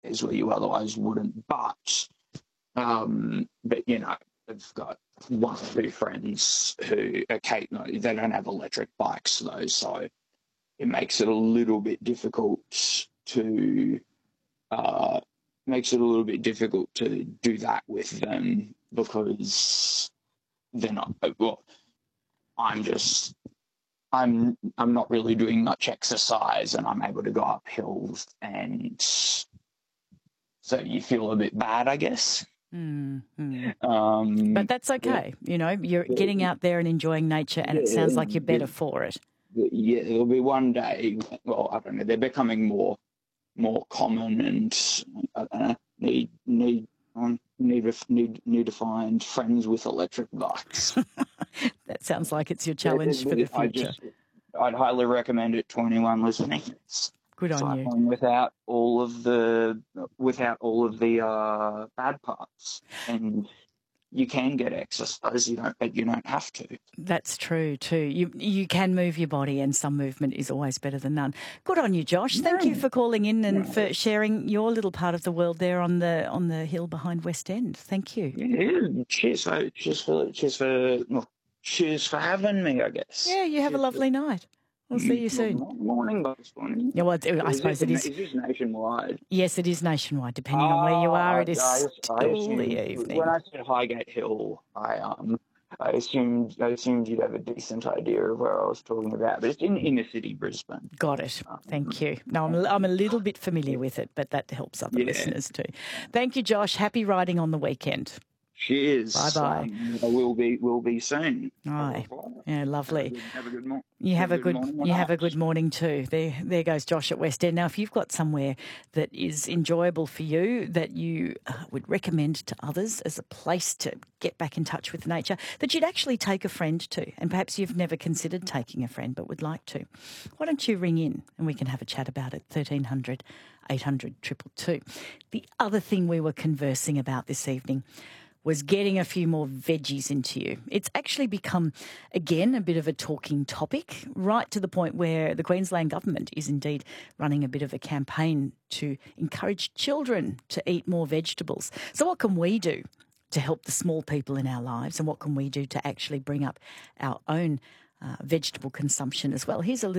areas where you otherwise wouldn't. But I've got one or two friends who occasionally they don't have electric bikes though, so it makes it a little bit difficult to do that with them because they're not. Well, I'm just I'm not really doing much exercise, and I'm able to go up hills, and so you feel a bit bad, I guess. But that's okay. You're getting out there and enjoying nature, and it sounds like you're better for it. Yeah, there'll be one day. Well, I don't know. They're becoming more common, and need to find friends with electric bikes. That sounds like it's your challenge for the future. I'd highly recommend it to anyone listening. Good on you. Without all of the bad parts, and you can get exercise. You don't have to. That's true too. You can move your body, and some movement is always better than none. Good on you, Josh. Thank you for calling in and for sharing your little part of the world there on the hill behind West End. Thank you. Yeah, cheers for having me, I guess. Yeah, you have a lovely night. We'll see you soon. Morning, morning. Yeah, well, I suppose it is. Is this nationwide? Yes, it is nationwide. Depending on where you are, it is still the evening. When I said Highgate Hill, I assumed you'd have a decent idea of where I was talking about, but it's in inner city Brisbane. Got it. Thank you. No, I'm a little bit familiar with it, but that helps other listeners too. Thank you, Josh. Happy riding on the weekend. Cheers. Bye-bye. We'll be soon. Aye. Yeah, lovely. Have a good morning. You have a good morning too. There goes Josh at West End. Now, if you've got somewhere that is enjoyable for you, that you would recommend to others as a place to get back in touch with nature, that you'd actually take a friend to, and perhaps you've never considered taking a friend but would like to, why don't you ring in and we can have a chat about it, 1300 800 222. The other thing we were conversing about this evening was getting a few more veggies into you. It's actually become, again, a bit of a talking topic, right to the point where the Queensland government is indeed running a bit of a campaign to encourage children to eat more vegetables. So what can we do to help the small people in our lives, and what can we do to actually bring up our own vegetable consumption as well? Here's a little